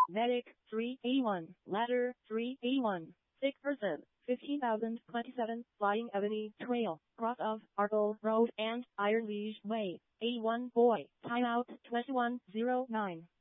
Medic 3A1, Ladder 3A1, Sick Person 15,027, Flying Ebony Trail, cross of Arkle Road and Iron Liege Way. A1 Boy, timeout 21:09.